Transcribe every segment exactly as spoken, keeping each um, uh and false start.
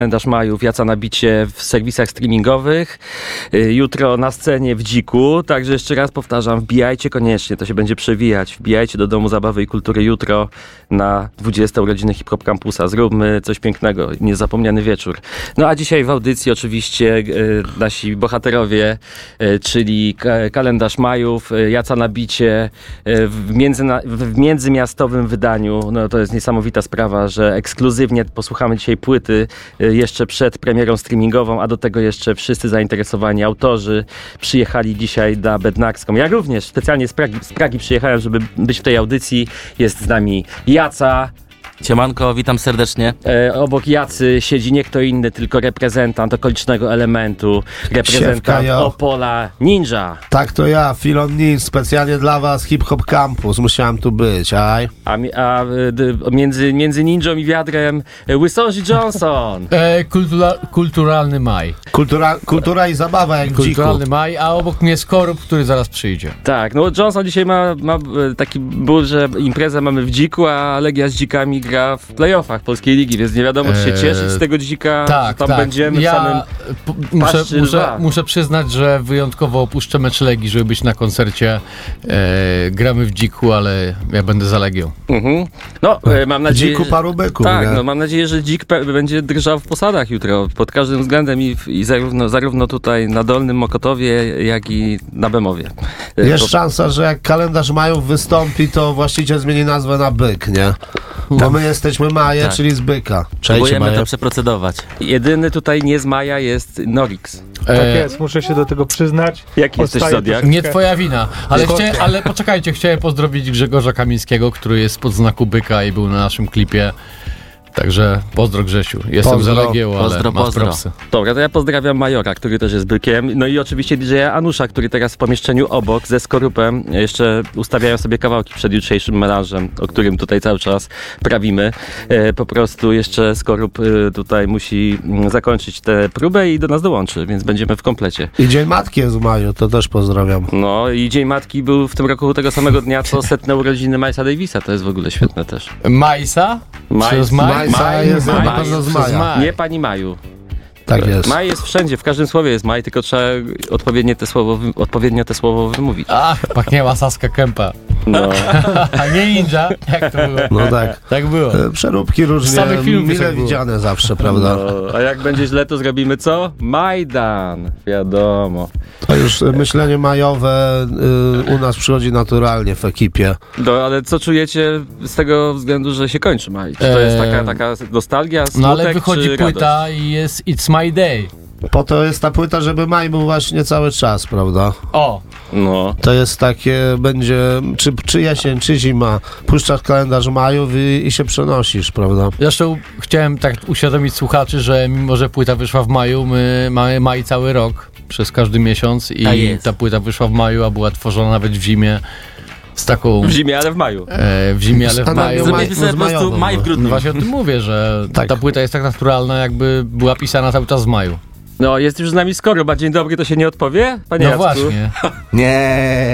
Kalendarz Majów, Jaca na bicie w serwisach streamingowych. Jutro na scenie w Dziku. Także jeszcze raz powtarzam, wbijajcie koniecznie, to się będzie przewijać. Wbijajcie do Domu Zabawy i Kultury jutro na dwudzieste urodziny Hip Hop Campusa. Zróbmy coś pięknego, niezapomniany wieczór. No a dzisiaj w audycji oczywiście e, nasi bohaterowie, e, czyli ka- Kalendarz Majów, e, Jaca na bicie e, w, międzyna- w międzymiastowym wydaniu. No to jest niesamowita sprawa, że ekskluzywnie posłuchamy dzisiaj płyty e, jeszcze przed premierą streamingową, a do tego jeszcze wszyscy zainteresowani autorzy przyjechali dzisiaj na Bednarską. Ja również specjalnie z Pragi, z Pragi przyjechałem, żeby być w tej audycji. Jest z nami Jaca. Siemanko, witam serdecznie. E, obok Jacy siedzi nie kto inny, tylko reprezentant okolicznego elementu, reprezentant Opola Ninja. Tak, to ja, Filon Ninja, specjalnie dla was Hip Hop Campus, musiałem tu być, aj. A, a d, między, między Ninją i wiadrem Łysorzy Johnson. E, kultura, kulturalny maj. Kultura, kultura i zabawa jak w Dziku. Kulturalny maj, a obok mnie Skorup, który zaraz przyjdzie. Tak, no Johnson dzisiaj ma, ma taki ból, że imprezę mamy w Dziku, a Legia z Dzikami gra w playoffach Polskiej Ligi, więc nie wiadomo, czy się cieszyć z tego Dzika, tak, że tam tak. będziemy ja w samym p- muszę, muszę, dwa. muszę przyznać, że wyjątkowo opuszczę mecz Legii, żeby być na koncercie. E, gramy w Dziku, ale ja będę za Legią. Mhm. No, e, mam nadzieję, Dziku paru byków, tak, nie? no mam nadzieję, że Dzik pe- będzie drżał w posadach jutro, pod każdym względem i, w, i zarówno, zarówno tutaj na Dolnym Mokotowie, jak i na Bemowie. E, Jest to... szansa, że jak Kalendarz Majów wystąpi, to właściciel zmieni nazwę na Byk, nie? Bo my jesteśmy Maje, Tak. czyli z Byka. Cześć, Próbujemy Maje. to przeprocedować. Jedyny tutaj nie z Maja jest Norix. Tak E, jest, muszę się do tego przyznać. Jaki jesteś Odstaję zodiak? troszeczkę. Nie twoja wina, ale, Skąd? chcia, ale poczekajcie, chciałem pozdrowić Grzegorza Kamińskiego, który jest pod znaku Byka i był na naszym klipie. Także pozdro Grzesiu. Jestem Pozdro, za Legią, ale pozdro, masz pozdro. propsy. Dobra, to ja pozdrawiam Majora, który też jest bykiem. No i oczywiście D J Anusza, który teraz w pomieszczeniu obok ze Skorupem jeszcze ustawiają sobie kawałki przed jutrzejszym melanżem, o którym tutaj cały czas prawimy. E, po prostu jeszcze Skorup e, tutaj musi mm, zakończyć tę próbę i do nas dołączy, więc będziemy w komplecie. I Dzień Matki jest w maju, to też pozdrawiam. No i Dzień Matki był w tym roku tego samego dnia, co setne urodziny Milesa Davisa. To jest w ogóle świetne też. Majsa? Maj- Przez maj? Majsa jest maj, na pewno z przez Maja. maj. Nie pani Maju. Tak jest. Maj jest wszędzie, w każdym słowie jest maj, tylko trzeba odpowiednio te słowo, wy- odpowiednio te słowo wymówić. Ach, pachniała Saska Kępa. No. A nie Ninja? Jak to było? No tak. Tak było. E, Przeróbki różnie, samych filmów mile tak było. widziane zawsze, prawda? No, a jak będzie źle, to zrobimy co? Majdan. Wiadomo. To już e, myślenie majowe y, u nas przychodzi naturalnie w ekipie. No, ale co czujecie z tego względu, że się kończy maj? Czy to jest taka, Eee, taka nostalgia, smutek, No ale wychodzi czy płyta radość? i jest It's My Day. Po to jest ta płyta, żeby maj był właśnie cały czas, prawda? O! No. To jest takie, będzie, czy, czy jesień, czy zima, puszczasz kalendarz majów i, i się przenosisz, prawda? Zresztą chciałem tak uświadomić słuchaczy, że mimo, że płyta wyszła w maju, my mamy maj cały rok, przez każdy miesiąc i Tak jest. ta płyta wyszła w maju, a była tworzona nawet w zimie z taką... W zimie, ale w maju. E, w zimie, ale w A na- maju. maj- Zrobiliśmy sobie z po prostu majową, maj w no. grudniu. Właśnie o tym mówię, że Tak. ta płyta jest tak naturalna, jakby była pisana cały czas w maju. No, jest już z nami Skorup, a dzień dobry to się nie odpowie? Panie No Jacku? właśnie. Nie.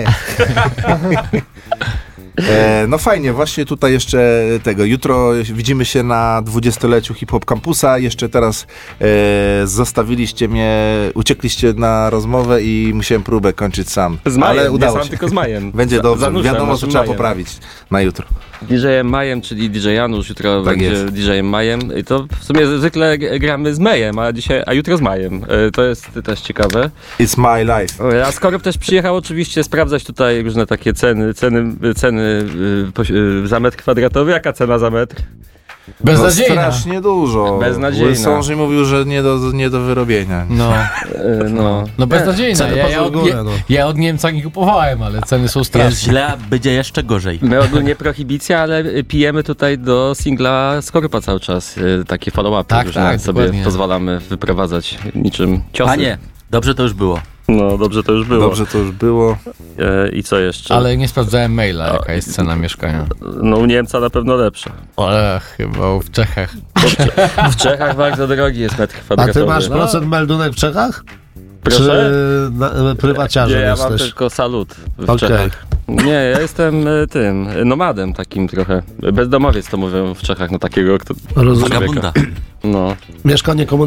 E, no fajnie, właśnie tutaj jeszcze tego, jutro widzimy się na dwudziestoleciu Hip Hop Campusa, jeszcze teraz e, zostawiliście mnie, uciekliście na rozmowę i musiałem próbę kończyć sam, Z majem, ale nie udało sam, się. tylko z majem. Będzie Za- dobrze, Zanuszem, wiadomo co naszym trzeba majem. poprawić na jutro. D J Majem, czyli D J Janusz, jutro Tak będzie jest. D J Majem. I to w sumie zwykle g- gramy z Mejem, a dzisiaj, a jutro z Majem. E, To jest też ciekawe. It's my life. E, A Skorup też przyjechał oczywiście sprawdzać tutaj różne takie ceny, ceny, ceny y, poś- y, za metr kwadratowy. Jaka cena za metr? No, Beznadziejna. strasznie dużo. Beznadziejna. Sąży mówił, że nie do, nie do wyrobienia. No, E, No, no beznadziejna. Ceny Ja, ja, poszły w od, górę, ja, no. ja od Niemca nie kupowałem, ale ceny są Jest straszne. źle, a będzie jeszcze gorzej. my ogólnie prohibicja, ale pijemy tutaj do singla Skorupa cały czas. e, Takie follow-upy Tak, różne tak, sobie dokładnie. pozwalamy wyprowadzać niczym ciosy. A nie, dobrze to już było. No, dobrze to już było. Dobrze to już było. E, I co jeszcze? Ale nie sprawdzałem maila, jaka jest cena mieszkania. No u Niemca na pewno lepsza. Ale chyba w Czechach. W Czechach bardzo drogi jest metr A kwadratowy. ty masz No. procent meldunek w Czechach? Proszę? Czy na, Nie, prywaciarzem ja mam jesteś? tylko salut w Okej. Czechach. Nie, ja jestem e, tym, nomadem takim trochę. Bezdomowiec to mówią w Czechach, no takiego kto... Rozumiem. Vagabunda. No. Mieszkanie komunalne